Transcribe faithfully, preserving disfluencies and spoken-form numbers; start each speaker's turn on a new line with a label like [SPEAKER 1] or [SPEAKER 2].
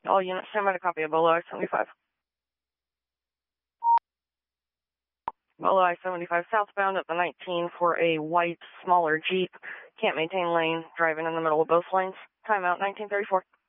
[SPEAKER 1] All units, stand by to copy a Bolo I seventy-five. Bolo I seventy-five southbound at the nineteen for a white, smaller Jeep. Can't maintain lane, driving in the middle of both lanes. Timeout nineteen thirty-four.